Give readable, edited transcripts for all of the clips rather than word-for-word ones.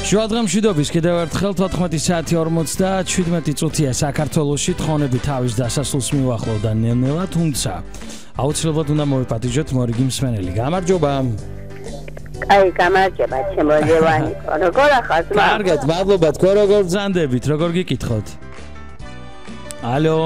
შუადღემშვიდობის კიდევ ერთხელ 14 საათი 57 წუთია საქართველოში თხოვნები თავის დასასრულს მიუახლოვდა ნელ-ნელა, თუმცა აუცილებლად უნდა მოვიპატიჟოთ მორიგი მსმენელი. გამარჯობა. აი, გამარჯობა, ჩემო ლევანი. როგორ ახალ? კარგად, მადლობა, თქვენ როგორ ბრძანდებით, როგორ გიკითხოთ? ალო.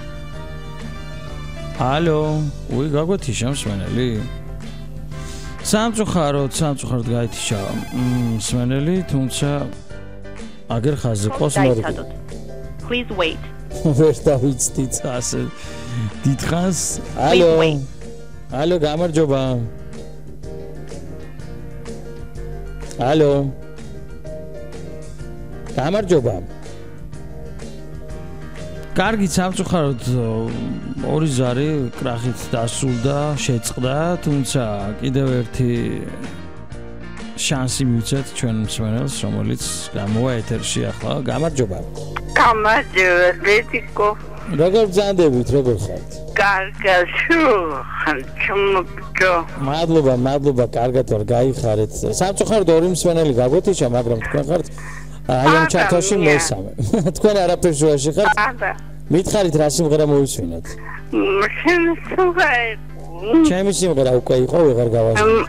ალო. უი, გაგვეთიშა მსმენელი? სამწუხაროდ გაითიშა მსმენელი, თუმცა აგერ ხაზზე ყავს მორიგი. Please wait. ვერ დავიცდით ასე დიდხანს. ალო. ალო, გამარჯობა. ალო. გამარჯობა. კარგი, სამწუხაროდ ორი ზარი კრახით დასრულდა, შეწყდა, თუმცა კიდევ ერთი შანსი მივცეთ ჩვენ მსმენელს, რომელიც გამოვა ეთერში ახლა. გამარჯობა. გამარჯობა, ლედიკო. როგორ ბრძანდებით, როგორ ხართ? კარგად, ჩუმკო. მადლობა, კარგად ვარ, გაიხარეთ. სამწუხაროდ ორი მსმენელი გაგვეთიშა, მაგრამ თქვენ ხართ აი ამ ჩათოში მესამე. თქვენ არაფერ შუაში ხართ? მითხარით რა სიმღერა მოვისვინოთ? ჩემი სიმღერა უკვე იყო, ვეღარ გავასწრებთ.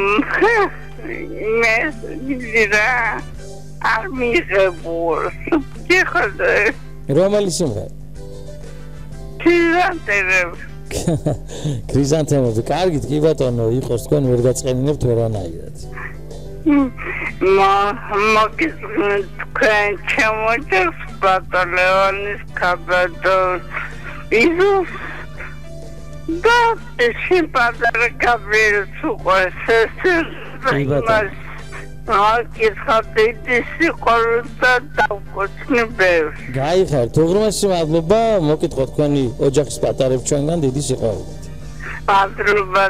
მე ვიზირა არ მიღებულს. გიხადე. რომელი სიმღერა? ქრიზანთემები. კარგით, კი ბატონო, იყოს თქვენ ვერ გაწყენინებთ ვერანაირად. მაგის თქვენ ჩემოჭერს ბატონეონის კაბადო იზუს და სიმპატარა კაბერს უყვეს მაგის ხატი სიყორდა დავკოცნებებს გაიხართ, უღრმესი მადლობა, მოკითხოთ თქვენი ოჯახის პატარებს ჩვენგან დიდი სიყვარულით. მადლობა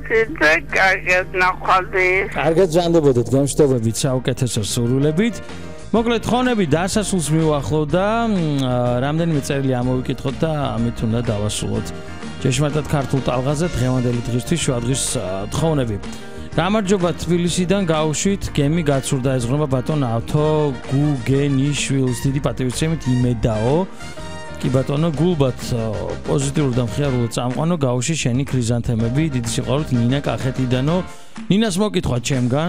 და კარგად ნახვდი. კარგად ბრძანდებოდეთ, გემშვიდობებით, საუკეთესო სურვილებით. მოკლედ თხოვნები დასასრულს მიუახლოვდა, რამდენიმე წერილი ამოვიკითხოთ და ამით უნდა დავასრულოთ. ჭეშმარიტად ქართულ ტალღაზე დღევანდელი დღისთვის შუადღის თხოვნები. გამარჯობა თბილისიდან გავუშვით, გემი გაცურდა ეზღრობა ბატონ ავთო გუგენიშვილს, დიდი პატივისცემით იმედაო. კი ბატონო, გულბათ პოზიტიურ და მხიარულო წამყვანო, გავუში შენი ქრიზანთემები, დიდი სიყვარულით ნინა კახეთიდანო. ნინას მოკითხვა ჩემგან,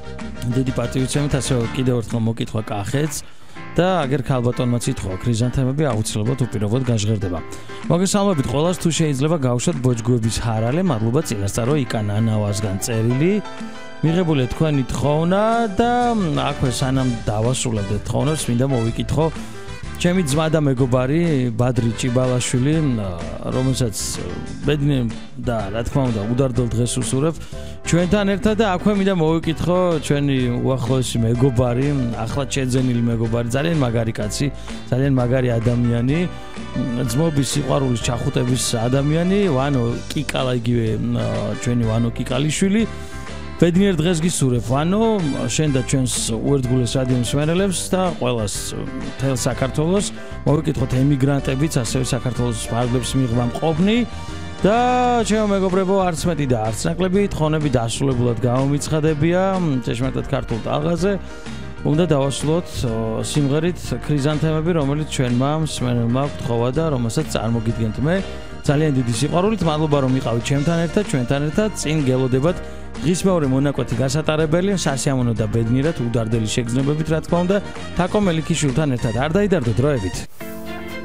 დიდი პატივისცემით, ასე კიდევ ერთხელ მოკითხვა კახეთს და აგერ ქალბატონმა ითხოვა ქრიზანთემები, აუცილებლად უპირობოდ გაჟღერდება. მოგესალმებით ყველას, თუ შეიძლება გავუშვათ ბოჭგუების ჰარალე, მადლობა წინასწარ იკანა ნავაზგან წერილი. მიღებულია თქვენი თხოვნა და აქვე სანამ დავასრულებდეთ თხოვნებს, მინდა მოვიკითხო ჩემი ძმა და მეგობარი ბადრი ჭიბალაშვილი, რომელსაც ბედნიერ და რა თქმა უნდა უდარდელ დღეს უსურებ ჩვენთან ერთად და აქვე მინდა მოვიკითხო ჩვენი უახლოესი მეგობარი, ახლად შეძენილი მეგობარი, ძალიან მაგარი კაცი, ძალიან მაგარი ადამიანი, ძმობის სიყვარულის ჩახუტების ადამიანი, ვანო კიკალა, იგივე ჩვენი ვანო კიკალიშვილი. ბედნიერ დღეს გისურვებ, ვანო, შენ და ჩვენს უერთგულეს რადიო მსმენელებს და ყველას მთელ საქართველოს. მოვიკითხოთ ემიგრანტებიც, ასევე საქართველოს ფარგლებს მიღმა მყოფნი და ჩემო მეგობრებო, არც მეტი და არც ნაკლები, თხოვნები დასრულებულად გამომიცხადებია ჭეშმარიტად ქართულ ტალღაზე. უნდა დავასრულოთ სიმღერით ქრიზანთემები, რომელიც ჩვენმა მსმენელმა გთხოვა და რომელსაც წარმოგიდგენთ მე. ძალიან დიდი სიყვარულით, მადლობა რომ იყავით ჩვენთან ერთად, წინ გელოდებათ დღის მეორე მონაკვეთი გასატარებელი, სასიამოვნო და ბედნიერად უდარდელი შეგრძნებებით, რა თქმა უნდა, თაკო მელიქიშვილთან ერთად. არ დაიდარდოთ დროებით.